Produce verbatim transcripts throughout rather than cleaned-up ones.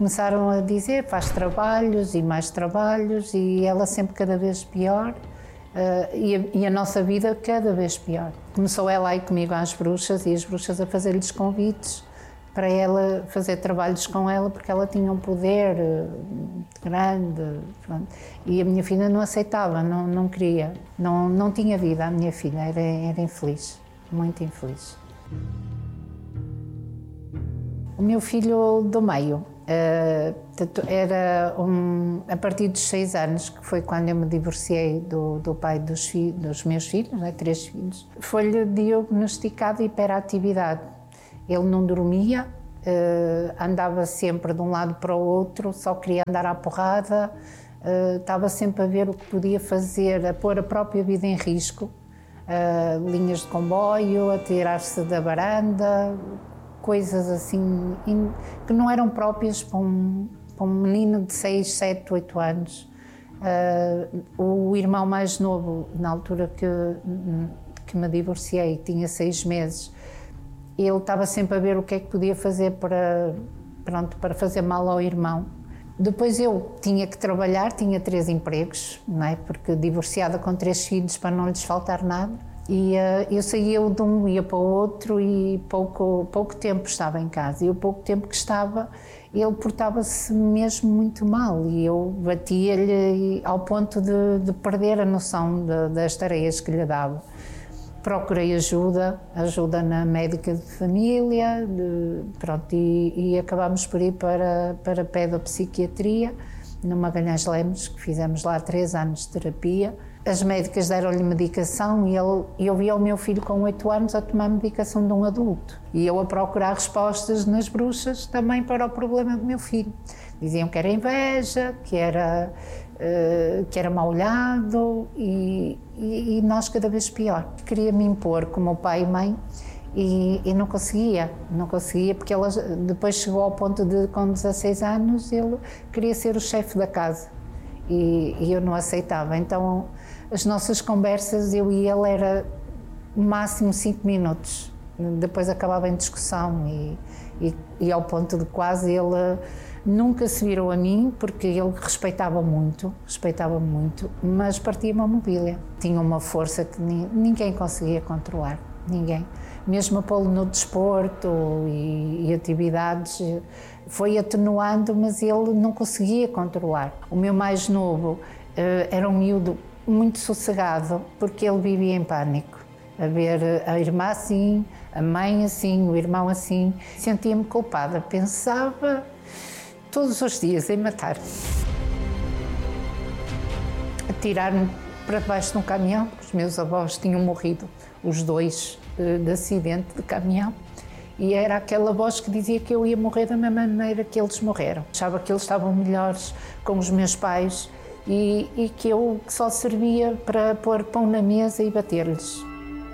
começaram a dizer, faz trabalhos e mais trabalhos, e ela sempre cada vez pior, uh, e, a, e a nossa vida cada vez pior. Começou ela a ir comigo às bruxas, e as bruxas a fazer-lhes convites para ela fazer trabalhos com ela, porque ela tinha um poder grande. Pronto. E a minha filha não aceitava, não, não queria, não, não tinha vida. A minha filha era, era infeliz, muito infeliz. O meu filho do meio era um, a partir dos seis anos, que foi quando eu me divorciei do, do pai dos, fi, dos meus filhos, né, três filhos, foi-lhe diagnosticado hiperatividade. Ele não dormia, uh, andava sempre de um lado para o outro, só queria andar à porrada, uh, estava sempre a ver o que podia fazer, a pôr a própria vida em risco, uh, linhas de comboio, a tirar-se da varanda, coisas assim in, que não eram próprias para um, para um menino de seis, sete, oito anos. Uh, o irmão mais novo, na altura que, que me divorciei, tinha seis meses, ele estava sempre a ver o que é que podia fazer para, pronto, para fazer mal ao irmão. Depois eu tinha que trabalhar, tinha três empregos, não é? Porque divorciada com três filhos para não lhes faltar nada. E uh, eu saía de um, ia para o outro e pouco, pouco tempo estava em casa. E o pouco tempo que estava, ele portava-se mesmo muito mal. E eu batia-lhe ao ponto de, de perder a noção de, das tareas que lhe dava. Procurei ajuda, ajuda na médica de família, de, pronto, e, e acabámos por ir para, para a pedopsiquiatria, no Magalhães Lemos, que fizemos lá três anos de terapia. As médicas deram-lhe medicação e ele, eu via o meu filho com oito anos a tomar medicação de um adulto. E eu a procurar respostas nas bruxas também para o problema do meu filho. Diziam que era inveja, que era, uh, que era mal olhado e, e, e nós cada vez pior. Queria me impor como pai e mãe e, e não conseguia, não conseguia porque ela depois chegou ao ponto de, com dezasseis anos, ele queria ser o chefe da casa e, e eu não aceitava. Então as nossas conversas, eu e ele, era máximo cinco minutos, depois acabava em discussão e, e, e ao ponto de quase ele nunca se virou a mim, porque ele respeitava muito, respeitava muito, mas partia-me a mobília. Tinha uma força que ninguém conseguia controlar, ninguém. Mesmo a pô-lo no desporto e, e atividades, foi atenuando, mas ele não conseguia controlar. O meu mais novo era um miúdo muito sossegado, porque ele vivia em pânico. A ver a irmã assim, a mãe assim, o irmão assim. Sentia-me culpada, pensava todos os dias em matar. Atirar-me para baixo de um caminhão, os meus avós tinham morrido, os dois, de acidente de caminhão. E era aquela voz que dizia que eu ia morrer da mesma maneira que eles morreram. Achava que eles estavam melhores com os meus pais e, e que eu só servia para pôr pão na mesa e bater-lhes.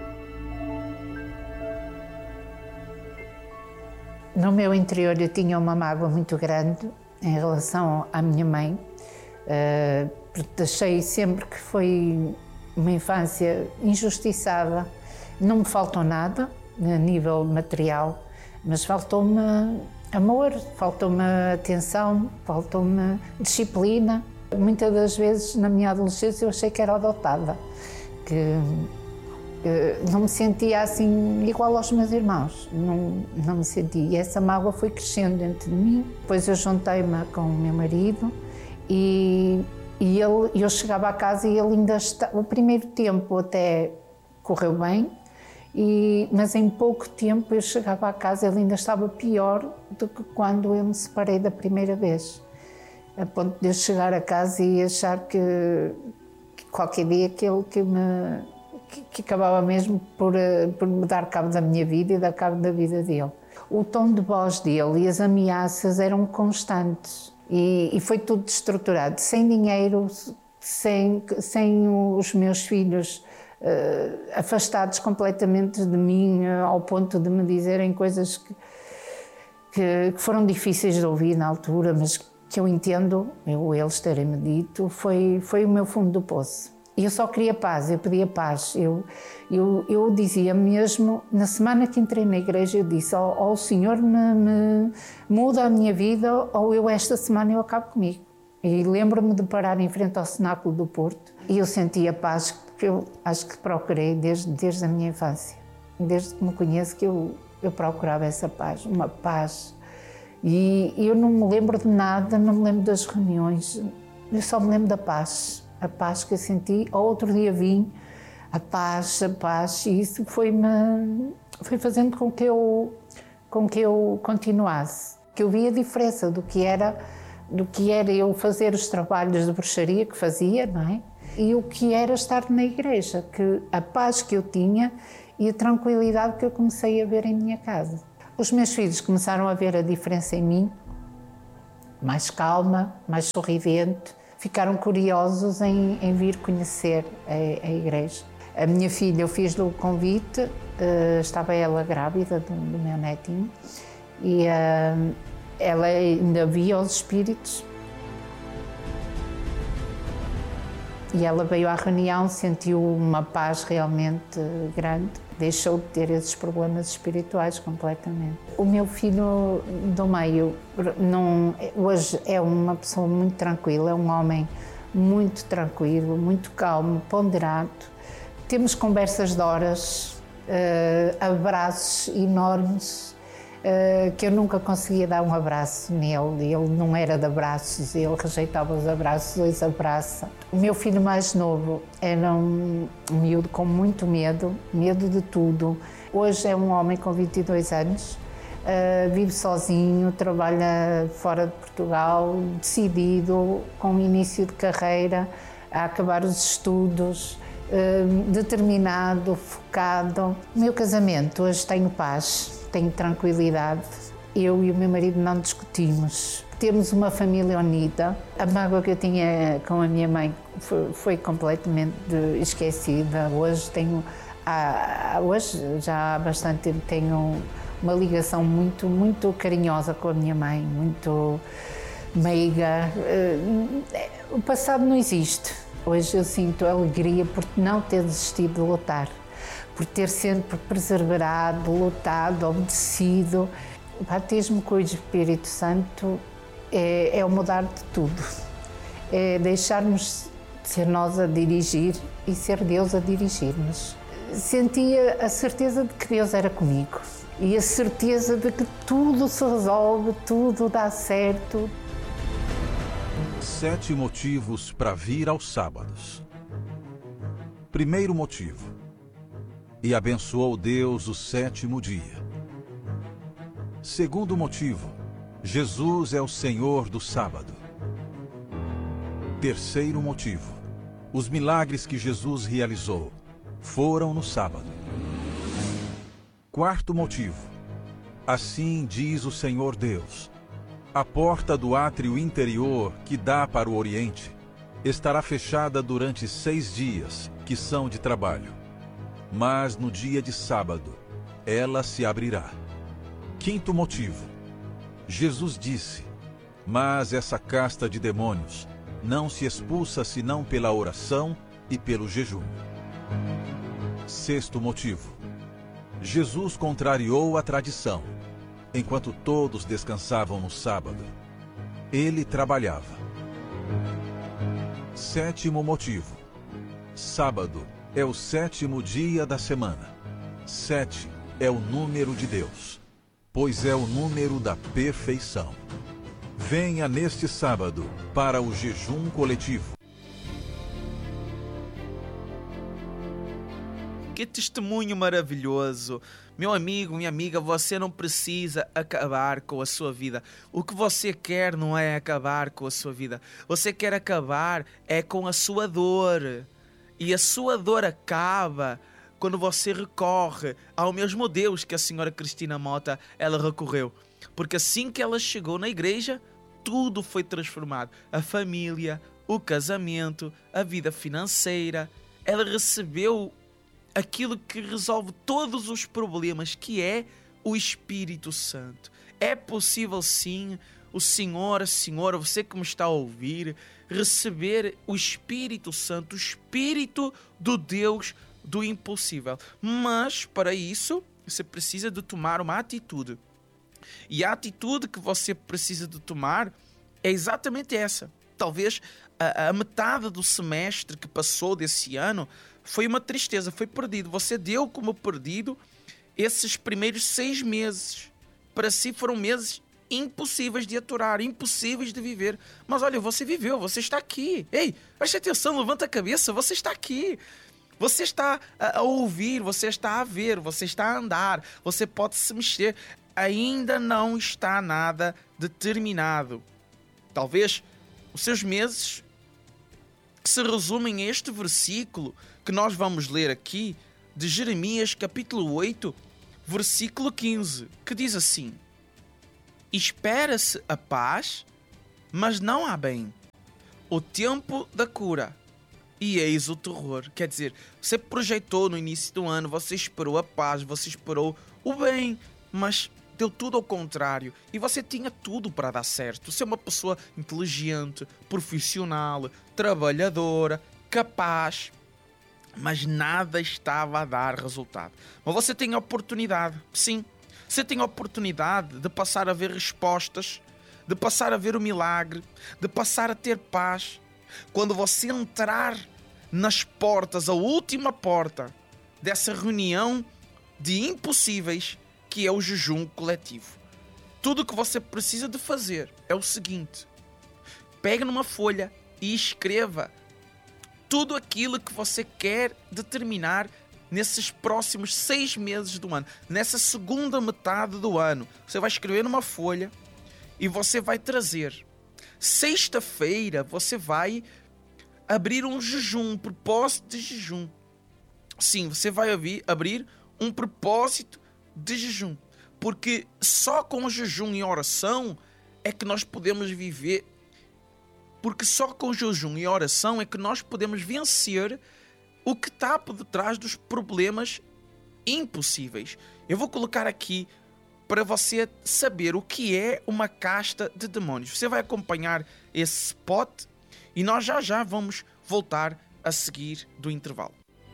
No meu interior eu tinha uma mágoa muito grande em relação à minha mãe, uh, porque achei sempre que foi uma infância injustiçada. Não me faltou nada a nível material, mas faltou-me amor, faltou-me atenção, faltou-me disciplina. Muitas das vezes na minha adolescência eu achei que era adotada, que não me sentia assim igual aos meus irmãos, não, não me sentia. E essa mágoa foi crescendo dentro de mim. Depois eu juntei-me com o meu marido e, e ele, eu chegava a casa e ele ainda está, o primeiro tempo até correu bem, e, mas em pouco tempo eu chegava a casa e ele ainda estava pior do que quando eu me separei da primeira vez. A ponto de eu chegar a casa e achar que, que qualquer dia que ele que me... Que, que acabava mesmo por, por me dar cabo da minha vida e dar cabo da vida dele. O tom de voz dele e as ameaças eram constantes e, e foi tudo destruturado. Sem dinheiro, sem, sem os meus filhos uh, afastados completamente de mim, uh, ao ponto de me dizerem coisas que, que, que foram difíceis de ouvir na altura, mas que eu entendo, eu, eles terem-me dito, foi, foi o meu fundo do poço. Eu só queria paz, eu pedia paz. Eu, eu, eu dizia mesmo, na semana que entrei na igreja, eu disse, ó, oh, o Senhor me, me, muda a minha vida ou eu esta semana eu acabo comigo. E lembro-me de parar em frente ao Cenáculo do Porto e eu senti a paz que eu acho que procurei desde, desde a minha infância. Desde que me conheço que eu, eu procurava essa paz, uma paz. E eu não me lembro de nada, não me lembro das reuniões, eu só me lembro da paz. A paz que eu senti. Outro dia vim, a paz, a paz, e isso foi-me, foi fazendo com que eu, com que eu continuasse. Que eu vi a diferença do que era, do que era eu fazer os trabalhos de bruxaria que fazia, não é? E o que era estar na igreja, que a paz que eu tinha e a tranquilidade que eu comecei a ver em minha casa. Os meus filhos começaram a ver a diferença em mim, mais calma, mais sorridente, ficaram curiosos em, em vir conhecer a, a igreja. A minha filha, eu fiz-lhe o convite, uh, estava ela grávida do, do meu netinho, e uh, ela ainda via os espíritos. E ela veio à reunião, sentiu uma paz realmente grande, deixou de ter esses problemas espirituais completamente. O meu filho do meio não, hoje é uma pessoa muito tranquila, é um homem muito tranquilo, muito calmo, ponderado. Temos conversas de horas, uh, abraços enormes, uh, que eu nunca conseguia dar um abraço nele. Ele não era de abraços, ele rejeitava os abraços, hoje abraça. O meu filho mais novo era um miúdo com muito medo, medo de tudo. Hoje é um homem com vinte e dois anos, uh, vive sozinho, trabalha fora de Portugal, decidido, com início de carreira, a acabar os estudos, uh, determinado, focado. O meu casamento, hoje tenho paz, tenho tranquilidade. Eu e o meu marido não discutimos. Temos uma família unida. A mágoa que eu tinha com a minha mãe foi, foi completamente esquecida. Hoje tenho, há, hoje já há bastante tempo tenho uma ligação muito, muito carinhosa com a minha mãe, muito meiga. O passado não existe. Hoje eu sinto alegria por não ter desistido de lutar, por ter sempre perseverado, lutado, obedecido. O batismo com o Espírito Santo é, é o mudar de tudo. É deixarmos de ser nós a dirigir e ser Deus a dirigir-nos. Sentia a certeza de que Deus era comigo e a certeza de que tudo se resolve, tudo dá certo. Sete motivos para vir aos sábados. Primeiro motivo: e abençoou Deus o sétimo dia. Segundo motivo: Jesus é o Senhor do sábado. Terceiro motivo: os milagres que Jesus realizou foram no sábado. Quarto motivo: assim diz o Senhor Deus: a porta do átrio interior que dá para o Oriente estará fechada durante seis dias, que são de trabalho, mas no dia de sábado ela se abrirá. Quinto motivo: Jesus disse: mas essa casta de demônios não se expulsa senão pela oração e pelo jejum. Sexto motivo: Jesus contrariou a tradição. Enquanto todos descansavam no sábado, ele trabalhava. Sétimo motivo: sábado é o sétimo dia da semana. Sete é o número de Deus, pois é o número da perfeição. Venha neste sábado para o jejum coletivo. Que testemunho maravilhoso! Meu amigo, minha amiga, você não precisa acabar com a sua vida. O que você quer não é acabar com a sua vida. Você quer acabar é com a sua dor. E a sua dor acaba quando você recorre ao mesmo Deus que a senhora Cristina Mota ela recorreu. Porque assim que ela chegou na igreja, tudo foi transformado. A família, o casamento, a vida financeira. Ela recebeu aquilo que resolve todos os problemas, que é o Espírito Santo. É possível sim, o senhor, a senhora, você que me está a ouvir, receber o Espírito Santo, o Espírito do Deus do impossível. Mas, para isso, você precisa de tomar uma atitude. E a atitude que você precisa de tomar é exatamente essa. Talvez a, a metade do semestre que passou desse ano foi uma tristeza, foi perdido. Você deu como perdido esses primeiros seis meses. Para si foram meses impossíveis de aturar, impossíveis de viver. Mas olha, você viveu, você está aqui. Ei, preste atenção, levanta a cabeça, você está aqui. Você está a ouvir, você está a ver, você está a andar, você pode se mexer. Ainda não está nada determinado. Talvez os seus meses que se resumem a este versículo que nós vamos ler aqui, de Jeremias capítulo oito, versículo quinze, que diz assim: espera-se a paz, mas não há bem. O tempo da cura, e eis o terror. Quer dizer, você projetou no início do ano, você esperou a paz, você esperou o bem, mas deu tudo ao contrário. E você tinha tudo para dar certo. Você é uma pessoa inteligente, profissional, trabalhadora, capaz, mas nada estava a dar resultado. Mas você tem a oportunidade, sim, você tem a oportunidade de passar a ver respostas, de passar a ver o milagre, de passar a ter paz. Quando você entrar nas portas, a última porta dessa reunião de impossíveis, que é o jejum coletivo. Tudo o que você precisa de fazer é o seguinte: pegue numa folha e escreva tudo aquilo que você quer determinar nesses próximos seis meses do ano, nessa segunda metade do ano. Você vai escrever numa folha e você vai trazer. Sexta-feira você vai abrir um jejum, um propósito de jejum. Sim, você vai abrir um propósito de jejum, porque só com o jejum e oração é que nós podemos viver. Porque só com jejum e oração é que nós podemos vencer o que está por detrás dos problemas impossíveis. Eu vou colocar aqui para você saber o que é uma casta de demônios. Você vai acompanhar esse spot e nós já já vamos voltar a seguir do intervalo.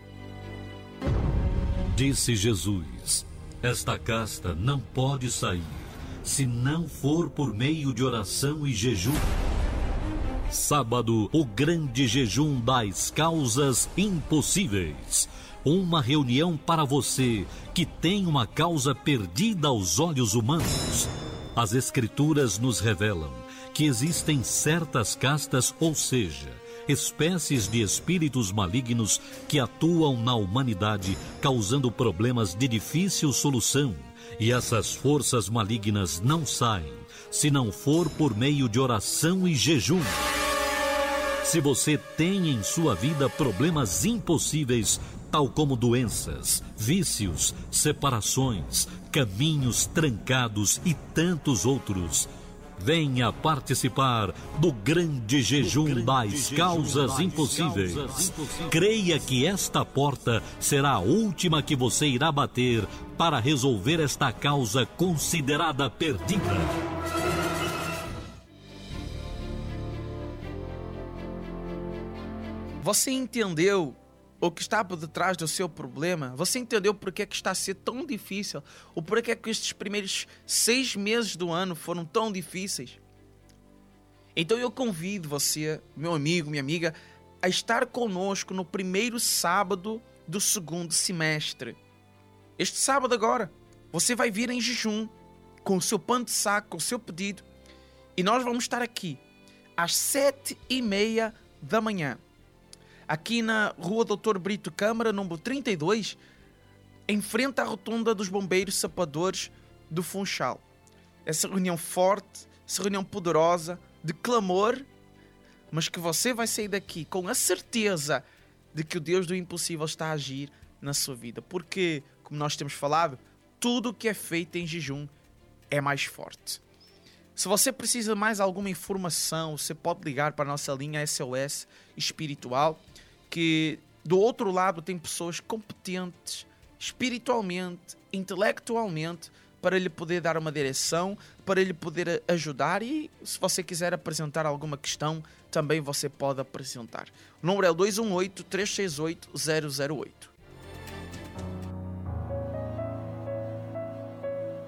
Disse Jesus: esta casta não pode sair se não for por meio de oração e jejum. Sábado, o grande jejum das causas impossíveis. Uma reunião para você que tem uma causa perdida aos olhos humanos. As Escrituras nos revelam que existem certas castas, ou seja, espécies de espíritos malignos que atuam na humanidade, causando problemas de difícil solução. E essas forças malignas não saem se não for por meio de oração e jejum. Se você tem em sua vida problemas impossíveis, tal como doenças, vícios, separações, caminhos trancados e tantos outros, venha participar do grande jejum, do grande das, jejum causas das impossíveis. causas impossíveis. Creia que esta porta será a última que você irá bater para resolver esta causa considerada perdida. Você entendeu o que está por detrás do seu problema? Você entendeu por que é que está a ser tão difícil? Ou por que é que estes primeiros seis meses do ano foram tão difíceis? Então eu convido você, meu amigo, minha amiga, a estar conosco no primeiro sábado do segundo semestre. Este sábado agora, você vai vir em jejum, com o seu pano de saco, com o seu pedido, e nós vamos estar aqui às sete e meia da manhã. Aqui na Rua doutor Brito Câmara, número trinta e dois, em frente à rotunda dos bombeiros sapadores do Funchal. Essa reunião forte, essa reunião poderosa, de clamor, mas que você vai sair daqui com a certeza de que o Deus do impossível está a agir na sua vida. Porque, como nós temos falado, tudo o que é feito em jejum é mais forte. Se você precisa de mais alguma informação, você pode ligar para a nossa linha S O S espiritual, que do outro lado tem pessoas competentes, espiritualmente, intelectualmente, para lhe poder dar uma direção, para lhe poder ajudar, e se você quiser apresentar alguma questão, também você pode apresentar. O número é o dois um oito, três seis oito, zero zero oito.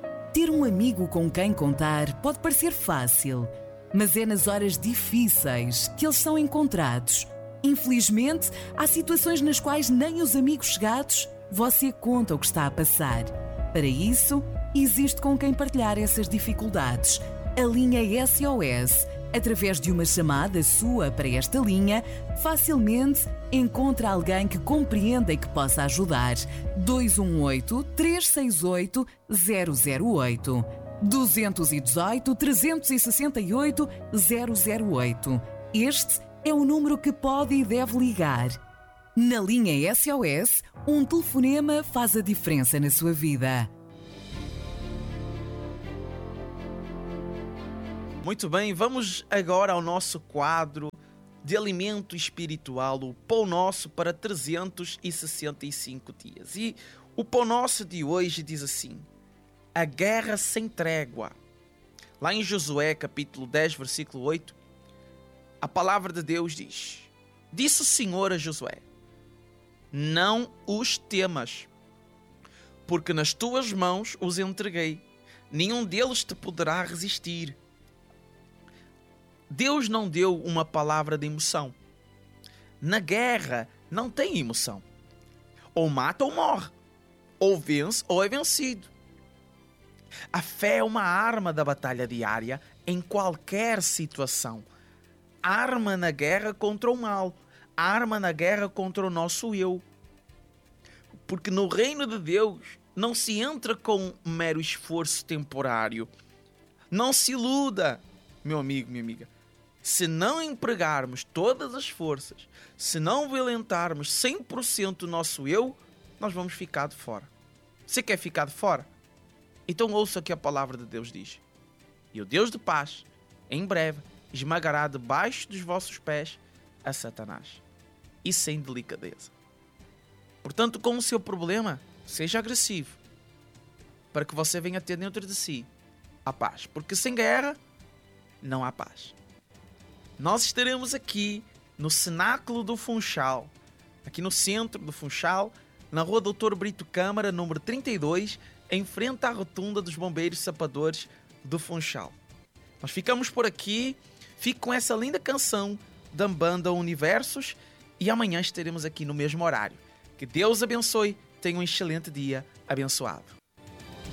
Ter um amigo com quem contar pode parecer fácil, mas é nas horas difíceis que eles são encontrados. Infelizmente, há situações nas quais nem os amigos chegados você conta o que está a passar. Para isso, existe com quem partilhar essas dificuldades. A linha S O S, através de uma chamada sua para esta linha, facilmente encontra alguém que compreenda e que possa ajudar. dois um oito, três seis oito, zero zero oito. dois um oito, três seis oito, zero zero oito. Este é o número que pode e deve ligar. Na linha S O S, um telefonema faz a diferença na sua vida. Muito bem, vamos agora ao nosso quadro de alimento espiritual, o Pão Nosso para trezentos e sessenta e cinco dias. E o Pão Nosso de hoje diz assim: a guerra sem trégua. Lá em Josué, capítulo dez, versículo oito, a palavra de Deus diz: disse o Senhor a Josué: não os temas, porque nas tuas mãos os entreguei. Nenhum deles te poderá resistir. Deus não deu uma palavra de emoção. Na guerra não tem emoção. Ou mata ou morre. Ou vence ou é vencido. A fé é uma arma da batalha diária em qualquer situação. Arma na guerra contra o mal. Arma na guerra contra o nosso eu. Porque no reino de Deus não se entra com um mero esforço temporário. Não se iluda, meu amigo, minha amiga. Se não empregarmos todas as forças, se não violentarmos cem por cento o nosso eu, nós vamos ficar de fora. Você quer ficar de fora? Então ouça o que a palavra de Deus diz. E o Deus de paz, em breve, esmagará debaixo dos vossos pés a Satanás. E sem delicadeza. Portanto, com o seu problema, seja agressivo, para que você venha ter dentro de si a paz. Porque sem guerra, não há paz. Nós estaremos aqui no Cenáculo do Funchal, aqui no centro do Funchal, na rua doutor Brito Câmara, número trinta e dois, em frente à rotunda dos Bombeiros Sapadores do Funchal. Nós ficamos por aqui, fique com essa linda canção da banda Universos e amanhã estaremos aqui no mesmo horário. Que Deus abençoe, tenha um excelente dia abençoado.